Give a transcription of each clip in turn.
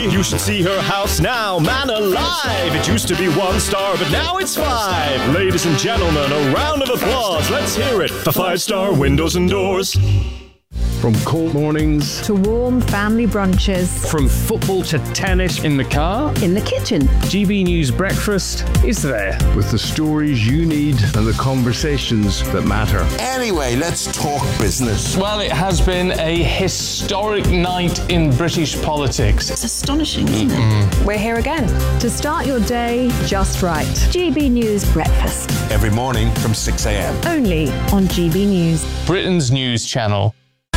You should see her house now, man alive. It used to be 1 star, but now it's 5. Ladies and gentlemen, a round of applause. Let's hear it for 5-star windows and doors. From cold mornings to warm family brunches, from football to tennis, in the car, in the kitchen, GB News Breakfast is there. With the stories you need and the conversations that matter. Anyway, let's talk business. Well, it has been a historic night in British politics. It's astonishing, isn't it? We're here again to start your day just right. GB News Breakfast. Every morning from 6 a.m. Only on GB News. Britain's news channel.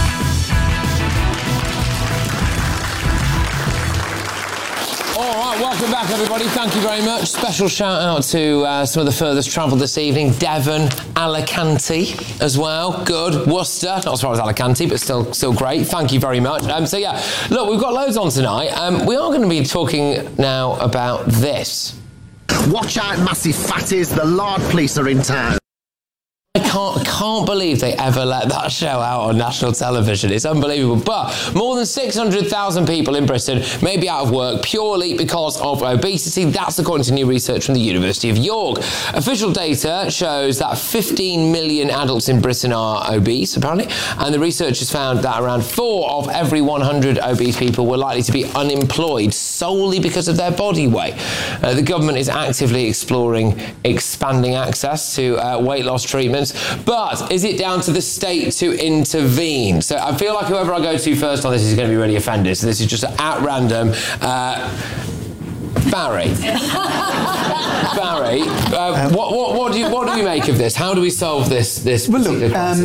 Welcome back, everybody. Thank you very much. Special shout out to some of the furthest travelled this evening. Devon, Alicante as well. Good. Worcester, not as far as Alicante, but still great. Thank you very much. Look, we've got loads on tonight. We are going to be talking now about this. Watch out, massive fatties. The Lard police are in town. I can't believe they ever let that show out on national television. It's unbelievable. But more than 600,000 people in Britain may be out of work purely because of obesity. That's according to new research from the University of York. Official data shows that 15 million adults in Britain are obese, apparently, and the researchers found that around 4 of every 100 obese people were likely to be unemployed solely because of their body weight. The government is actively exploring expanding access to weight loss treatments. But is it down to the state to intervene? So I feel like whoever I go to first on this is going to be really offended. So this is just at random. Barry. What do we make of this? How do we solve this well, look,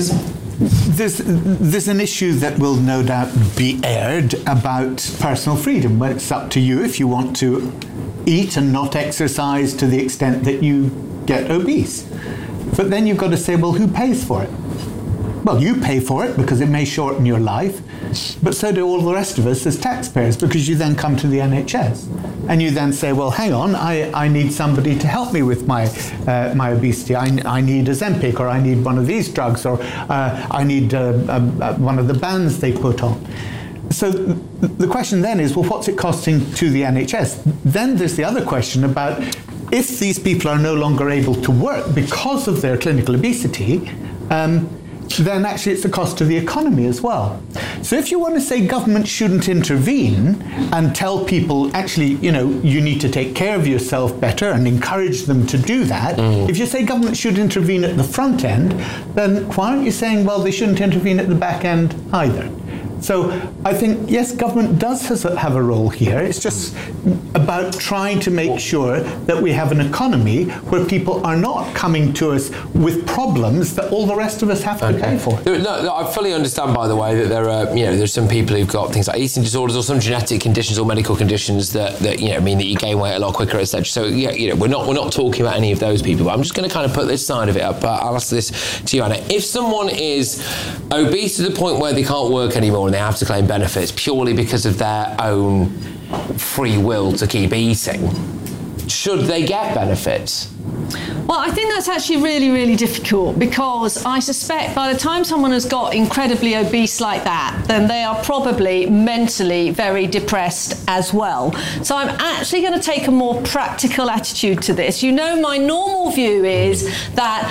there's an issue that will no doubt be aired about personal freedom. Well, it's up to you if you want to eat and not exercise to the extent that you get obese. But then you've got to say, well, who pays for it? Well, you pay for it because it may shorten your life, but so do all the rest of us as taxpayers, because you then come to the NHS and you then say, well, hang on, I need somebody to help me with my obesity. I need Ozempic, or I need one of these drugs, or I need one of the bands they put on. So the question then is, well, what's it costing to the NHS? Then there's the other question about if these people are no longer able to work because of their clinical obesity, then actually it's a cost to the economy as well. So if you want to say government shouldn't intervene and tell people, actually, you need to take care of yourself better and encourage them to do that, if you say government should intervene at the front end, then why aren't you saying, well, they shouldn't intervene at the back end either? So I think, yes, government does have a role here. It's just about trying to make sure that we have an economy where people are not coming to us with problems that all the rest of us have to pay for. No, I fully understand, by the way, that there are, there's some people who've got things like eating disorders or some genetic conditions or medical conditions that mean that you gain weight a lot quicker, etc. So we're not talking about any of those people. But I'm just going to kind of put this side of it up. I'll ask this to you, Anna. If someone is obese to the point where they can't work anymore and they have to claim benefits purely because of their own free will to keep eating, should they get benefits? Well, I think that's actually really, really difficult, because I suspect by the time someone has got incredibly obese like that, then they are probably mentally very depressed as well. So I'm actually going to take a more practical attitude to this. My normal view is that,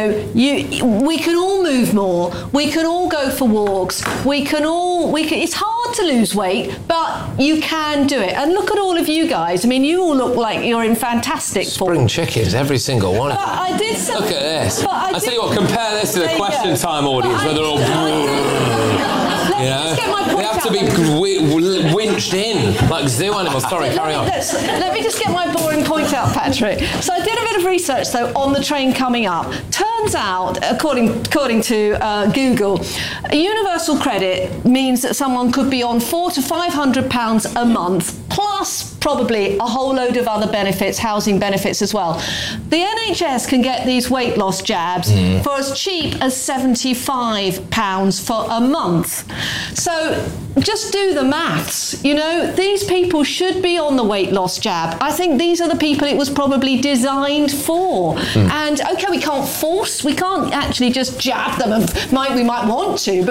we can all move more, we can all go for walks, it's hard to lose weight, but you can do it. And look at all of you guys. You all look like you're in fantastic form. Spring chickens, every single one. But I did look at this. I tell you what, compare this to the question time audience where they're all... They have to be winched in like zoo animals. Sorry, carry on. Let me just get my boring point out, Patrick. So I did a bit of research, though, on the train coming up. Turns out, according to Google, a universal credit means that someone could be on £400 to £500 a month, plus probably a whole load of other benefits, housing benefits as well. The NHS can get these weight loss jabs for as cheap as £75 for a month. So just do the maths. These people should be on the weight loss jab. I think these are the people it was probably designed for. And okay, we can't actually just jab them, and we might want to, but